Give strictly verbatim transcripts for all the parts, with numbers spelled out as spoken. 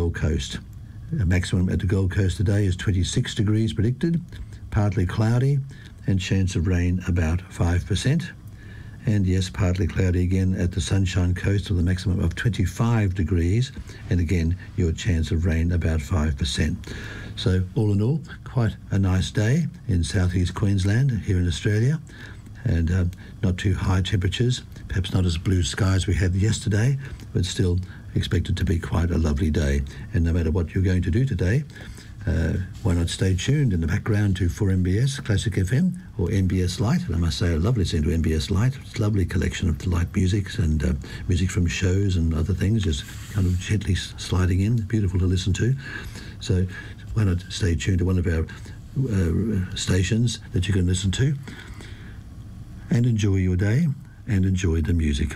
Gold Coast. A maximum at the Gold Coast today is twenty-six degrees predicted, partly cloudy, and chance of rain about five percent. And yes, partly cloudy again at the Sunshine Coast with a maximum of twenty-five degrees, and again, your chance of rain about five percent. So all in all, quite a nice day in southeast Queensland here in Australia, and uh, not too high temperatures, perhaps not as blue skies we had yesterday, but still expected to be quite a lovely day. And no matter what you're going to do today, uh, why not stay tuned in the background to four M B S Classic F M or M B S Lite. And I must say, I love listening to M B S Lite. It's a lovely collection of light music and uh, music from shows and other things, just kind of gently sliding in, beautiful to listen to. So why not stay tuned to one of our uh, stations that you can listen to and enjoy your day and enjoy the music.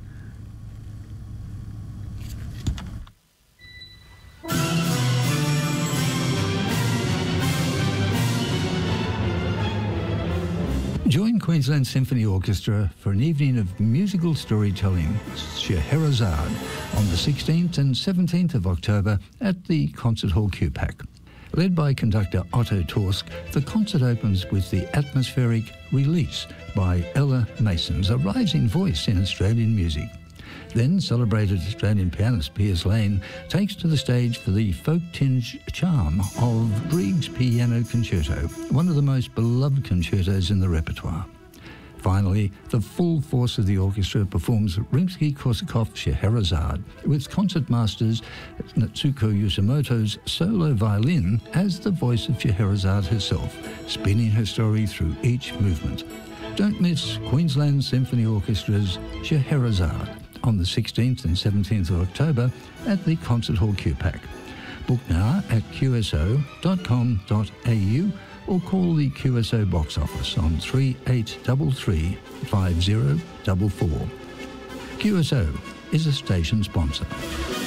Join Queensland Symphony Orchestra for an evening of musical storytelling, Scheherazade, on the sixteenth and seventeenth of October at the Concert Hall Q PAC. Led by conductor Otto Torsk, the concert opens with the atmospheric Release by Ella Masons, a rising voice in Australian music. Then celebrated Australian pianist Piers Lane takes to the stage for the folk-tinged charm of Grieg's Piano Concerto, one of the most beloved concertos in the repertoire. Finally, the full force of the orchestra performs Rimsky-Korsakov's Scheherazade, with concertmasters Natsuko Yoshimoto's solo violin as the voice of Scheherazade herself, spinning her story through each movement. Don't miss Queensland Symphony Orchestra's Scheherazade on the sixteenth and seventeenth of October at the Concert Hall Q PAC. Book now at q s o dot com dot a u or call the Q S O box office on three eight three three, five zero four four. Q S O is a station sponsor.